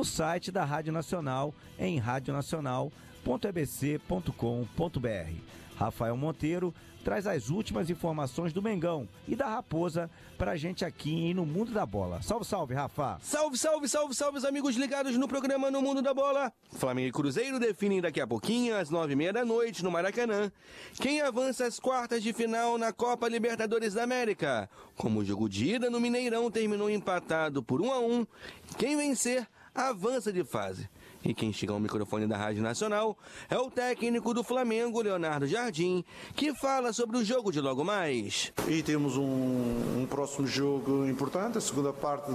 no site da Rádio Nacional em radionacional.ebc.com.br. Rafael Monteiro traz as últimas informações do Mengão e da Raposa pra gente aqui no Mundo da Bola. Salve, salve, Rafa! Salve, salve, salve, salve, os amigos ligados no programa No Mundo da Bola. Flamengo e Cruzeiro definem daqui a pouquinho, às 9h30 da noite, no Maracanã, quem avança às quartas de final na Copa Libertadores da América. Como o jogo de ida no Mineirão terminou empatado por 1-1, quem vencer avança de fase. E quem chega ao microfone da Rádio Nacional é o técnico do Flamengo, Leonardo Jardim, que fala sobre o jogo de logo mais. E temos um próximo jogo importante, a segunda parte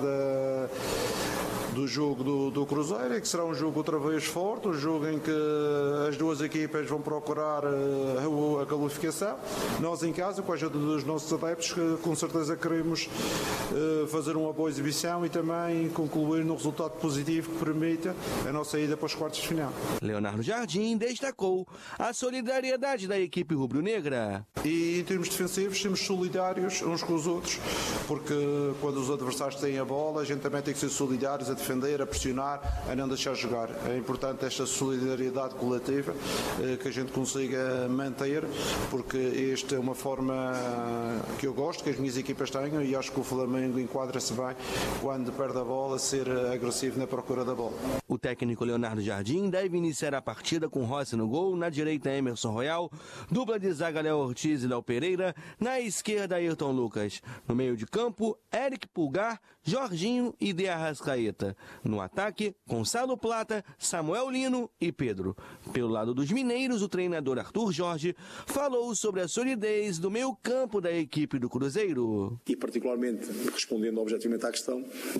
do jogo do Cruzeiro, que será um jogo outra vez forte, um jogo em que as duas equipas vão procurar a qualificação. Nós em casa, com a ajuda dos nossos adeptos, com certeza queremos fazer uma boa exibição e também concluir num resultado positivo que permita a nossa ida para os quartos de final. Leonardo Jardim destacou a solidariedade da equipe rubro-negra. E em termos defensivos, somos solidários uns com os outros, porque quando os adversários têm a bola, a gente também tem que ser solidários, a defender, a pressionar, a não deixar jogar. É importante esta solidariedade coletiva que a gente consiga manter, porque esta é uma forma que eu gosto, que as minhas equipas tenham, e acho que o Flamengo enquadra-se bem quando perde a bola, ser agressivo na procura da bola. O técnico Leonardo Jardim deve iniciar a partida com Rossi no gol, na direita Emerson Royal, dupla de zaga Léo Ortiz e Léo Pereira, na esquerda Ayrton Lucas, no meio de campo Eric Pulgar, Jorginho e De Arrascaeta. No ataque, Gonçalo Plata, Samuel Lino e Pedro. Pelo lado dos mineiros, o treinador Arthur Jorge falou sobre a solidez do meio campo da equipe do Cruzeiro. E particularmente, respondendo objetivamente à questão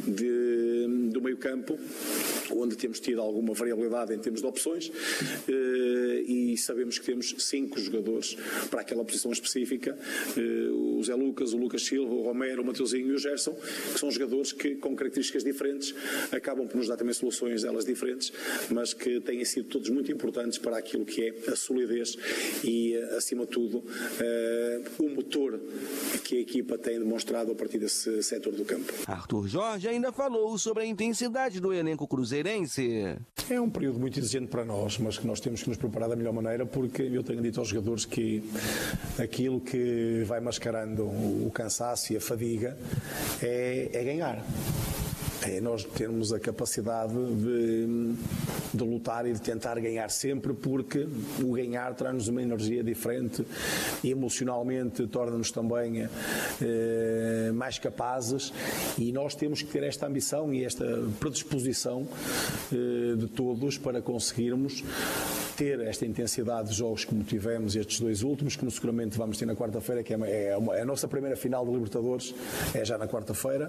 do meio campo, onde temos tido alguma variabilidade em termos de opções, e sabemos que temos 5 jogadores para aquela posição específica, o Zé Lucas, o Lucas Silva, o Romero, o Mateuzinho e o Gerson, que são jogadores que, com características diferentes, acabam por nos dar também soluções elas diferentes, mas que têm sido todos muito importantes para aquilo que é a solidez e, acima de tudo, o motor que a equipa tem demonstrado a partir desse setor do campo. Arthur Jorge ainda falou sobre a intensidade do elenco cruzeirense. É um período muito exigente para nós, mas que nós temos que nos preparar da melhor maneira, porque eu tenho dito aos jogadores que aquilo que vai mascarando o cansaço e a fadiga é ganhar. É nós termos a capacidade de lutar e de tentar ganhar sempre, porque o ganhar traz-nos uma energia diferente e emocionalmente torna-nos também mais capazes, e nós temos que ter esta ambição e esta predisposição de todos para conseguirmos ter esta intensidade de jogos como tivemos estes 2 últimos, como seguramente vamos ter na quarta-feira, que é a nossa primeira final de Libertadores, é já na quarta-feira,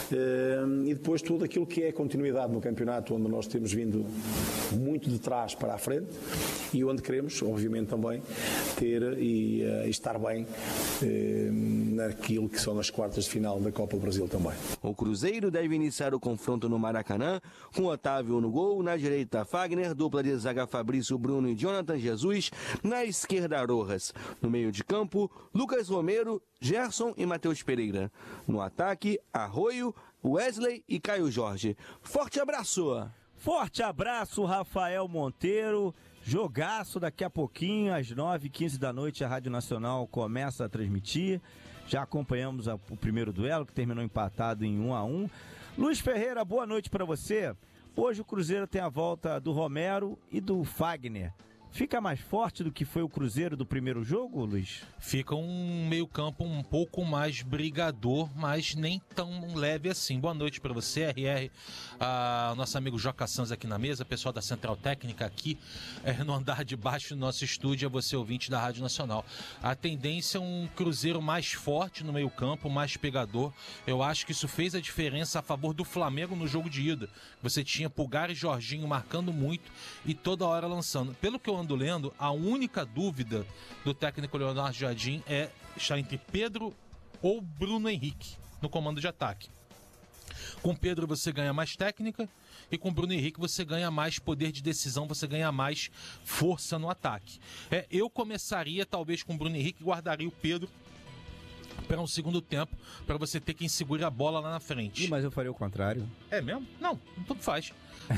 e depois tudo aquilo que é a continuidade no campeonato, onde nós temos vindo muito de trás para a frente e onde queremos, obviamente, também ter e estar bem naquilo que são as quartas de final da Copa do Brasil também. O Cruzeiro deve iniciar o confronto no Maracanã, com Otávio no gol, na direita Fagner, dupla de zaga Fabrício Bruno e Jonathan Jesus, na esquerda Rojas. No meio de campo, Lucas Romero, Gerson e Matheus Pereira. No ataque, Arroio, Wesley e Caio Jorge. Forte abraço! Forte abraço, Rafael Monteiro. Jogaço daqui a pouquinho, às 9h15 da noite, a Rádio Nacional começa a transmitir. Já acompanhamos o primeiro duelo, que terminou empatado em 1-1. Luiz Ferreira, boa noite para você. Hoje o Cruzeiro tem a volta do Romero e do Fagner. Fica mais forte do que foi o Cruzeiro do primeiro jogo, Luiz? Fica um meio-campo um pouco mais brigador, mas nem tão leve assim. Boa noite para você, RR, nosso amigo Joca Sanz aqui na mesa, pessoal da Central Técnica aqui no andar de baixo do nosso estúdio, a você ouvinte da Rádio Nacional. A tendência é um Cruzeiro mais forte no meio-campo, mais pegador. Eu acho que isso fez a diferença a favor do Flamengo no jogo de ida. Você tinha Pulgar e Jorginho marcando muito e toda hora lançando. Pelo que eu ando lendo, a única dúvida do técnico Leonardo Jardim está entre Pedro ou Bruno Henrique no comando de ataque. Com Pedro você ganha mais técnica e com Bruno Henrique você ganha mais poder de decisão, você ganha mais força no ataque. Eu começaria talvez com Bruno Henrique e guardaria o Pedro para um segundo tempo, para você ter quem segure a bola lá na frente. Mas eu faria o contrário. É mesmo? Não, tudo faz.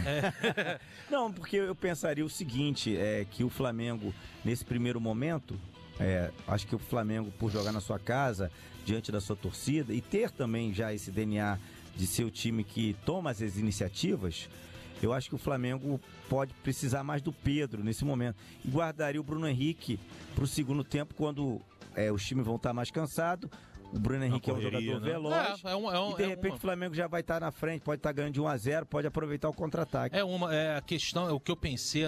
Não, porque eu pensaria o seguinte, que o Flamengo, nesse primeiro momento, acho que o Flamengo, por jogar na sua casa, diante da sua torcida, e ter também já esse DNA de ser o time que toma as iniciativas, eu acho que o Flamengo pode precisar mais do Pedro nesse momento. E guardaria o Bruno Henrique para o segundo tempo, quando os times vão estar mais cansados. O Bruno Henrique é um jogador veloz. E de repente o Flamengo já vai estar na frente, pode estar ganhando de 1-0, pode aproveitar o contra-ataque. A questão, o que eu pensei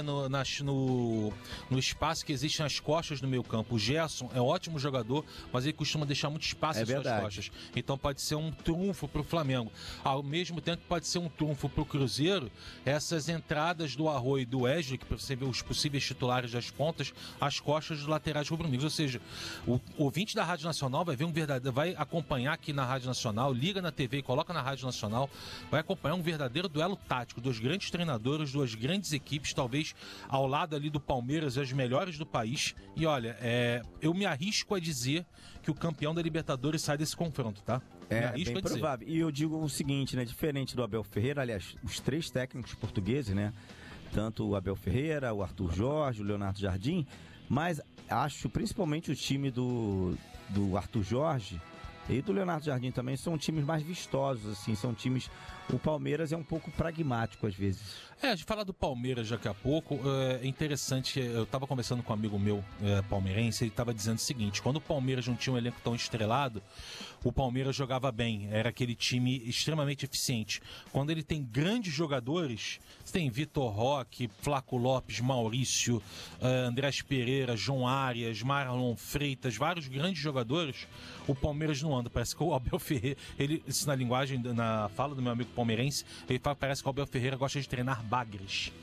no espaço que existe nas costas do meio campo. O Gerson é um ótimo jogador, mas ele costuma deixar muito espaço nas suas costas. Então pode ser um trunfo para o Flamengo. Ao mesmo tempo pode ser um trunfo para o Cruzeiro, essas entradas do Arroio e do Wesley, que você vê os possíveis titulares das pontas, as costas dos laterais rubro-negros. Ou seja, o ouvinte da Rádio Nacional vai ver vai acompanhar aqui na Rádio Nacional, liga na TV e coloca na Rádio Nacional, vai acompanhar um verdadeiro duelo tático, dos grandes treinadores, duas grandes equipes, talvez ao lado ali do Palmeiras, as melhores do país. E olha, eu me arrisco a dizer que o campeão da Libertadores sai desse confronto, tá? Bem provável. E eu digo o seguinte, né? Diferente do Abel Ferreira, aliás, os três técnicos portugueses, né? Tanto o Abel Ferreira, o Arthur Jorge, o Leonardo Jardim, mas acho principalmente o time do Arthur Jorge e do Leonardo Jardim também são times mais vistosos, assim, são times... O Palmeiras é um pouco pragmático às vezes. A gente fala do Palmeiras daqui a pouco, é interessante, eu estava conversando com um amigo meu palmeirense, ele estava dizendo o seguinte: quando o Palmeiras não tinha um elenco tão estrelado, o Palmeiras jogava bem, era aquele time extremamente eficiente. Quando ele tem grandes jogadores, você tem Vitor Roque, Flaco Lopes, Maurício, Andrés Pereira, João Arias, Marlon Freitas, vários grandes jogadores, o Palmeiras não anda. Parece que o Abel Ferreira, isso na linguagem, na fala do meu amigo palmeirense, ele fala, parece que o Abel Ferreira gosta de treinar bagres.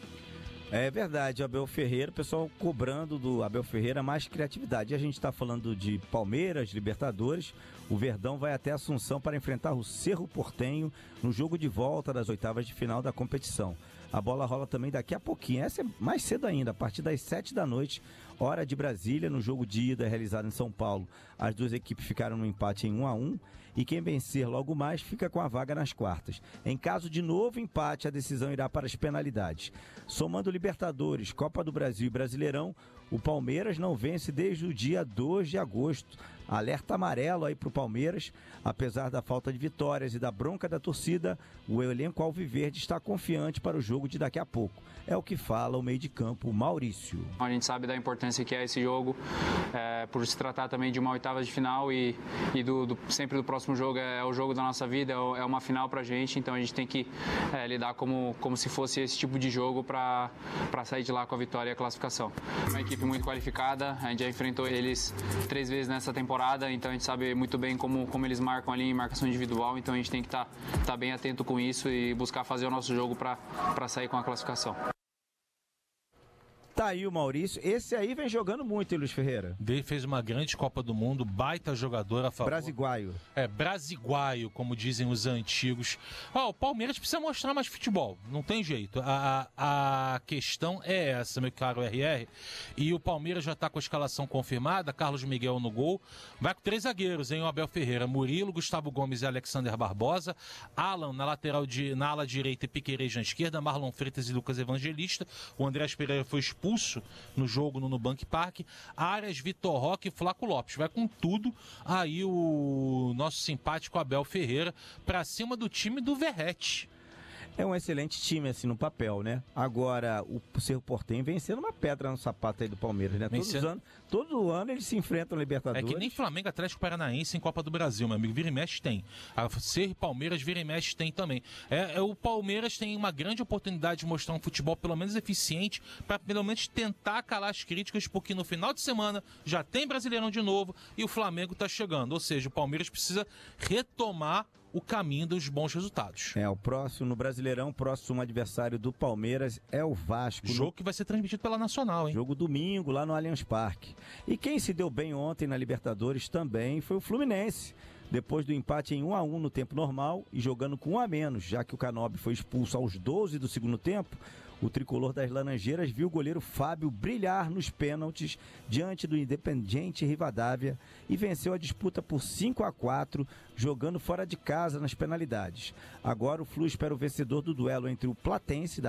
É verdade, o Abel Ferreira, o pessoal cobrando do Abel Ferreira mais criatividade. E a gente está falando de Palmeiras, Libertadores. O Verdão vai até Assunção para enfrentar o Cerro Porteño no jogo de volta das oitavas de final da competição. A bola rola também daqui a pouquinho. Essa é mais cedo ainda, a partir das 7 da noite, hora de Brasília, no jogo de ida realizado em São Paulo. As duas equipes ficaram no empate em 1-1 e quem vencer logo mais fica com a vaga nas quartas. Em caso de novo empate, a decisão irá para as penalidades. Somando Libertadores, Copa do Brasil e Brasileirão, o Palmeiras não vence desde o dia 2 de agosto. Alerta amarelo aí para o Palmeiras. Apesar da falta de vitórias e da bronca da torcida, o elenco alviverde está confiante para o jogo de daqui a pouco. É o que fala o meio de campo, Maurício. A gente sabe da importância que é esse jogo, por se tratar também de uma oitava de final e sempre do próximo jogo é o jogo da nossa vida, é uma final pra gente, então a gente tem que lidar como se fosse esse tipo de jogo para sair de lá com a vitória e a classificação. Uma equipe muito qualificada, a gente já enfrentou eles 3 vezes nessa temporada, então a gente sabe muito bem como eles marcam ali em marcação individual, então a gente tem que estar bem atento com isso e buscar fazer o nosso jogo para sair com a classificação. Tá aí o Maurício. Esse aí vem jogando muito, hein, Luiz Ferreira? Ele fez uma grande Copa do Mundo, baita jogador a favor. Brasiguaio. Brasiguaio, como dizem os antigos. O Palmeiras precisa mostrar mais futebol, não tem jeito. A questão é essa, meu caro RR. E o Palmeiras já está com a escalação confirmada, Carlos Miguel no gol. Vai com 3 zagueiros, hein? O Abel Ferreira, Murilo, Gustavo Gomes e Alexander Barbosa. Alan na ala direita e Piquerez na esquerda, Marlon Freitas e Lucas Evangelista. O Andrés Pereira foi expulso no jogo no Nubank Park. Arias, Vitor Roque e Flaco Lopes. Vai com tudo aí o nosso simpático Abel Ferreira pra cima do time do Verrete. É um excelente time, assim, no papel, né? Agora, o Cerro Porteño vem sendo uma pedra no sapato aí do Palmeiras, né? Todo ano eles se enfrentam no Libertadores. É que nem Flamengo, Atlético Paranaense em Copa do Brasil, meu amigo. Vira e mexe tem. A Cerro e Palmeiras, vira e mexe tem também. O Palmeiras tem uma grande oportunidade de mostrar um futebol pelo menos eficiente, para pelo menos tentar calar as críticas, porque no final de semana já tem Brasileirão de novo e o Flamengo tá chegando. Ou seja, o Palmeiras precisa retomar o caminho dos bons resultados. O próximo no Brasileirão, o próximo adversário do Palmeiras é o Vasco. Jogo que vai ser transmitido pela Nacional, hein? Jogo domingo lá no Allianz Parque. E quem se deu bem ontem na Libertadores também foi o Fluminense. Depois do empate em 1-1 no tempo normal e jogando com 1 a menos, já que o Canóbio foi expulso aos 12 do segundo tempo, O tricolor das Laranjeiras viu o goleiro Fábio brilhar nos pênaltis diante do Independiente Rivadavia e venceu a disputa por 5-4, jogando fora de casa nas penalidades. Agora o Flu espera o vencedor do duelo entre o Platense